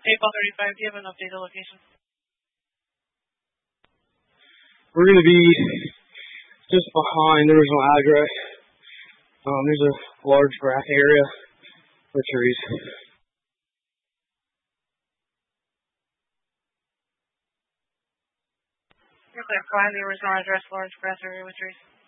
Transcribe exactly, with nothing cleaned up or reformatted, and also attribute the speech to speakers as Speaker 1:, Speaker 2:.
Speaker 1: April thirty-five, do you have an updated location?
Speaker 2: We're going to be just behind the original address. Um, there's a large grass area with trees.
Speaker 1: You're clear. Behind the original address, large grass area with trees.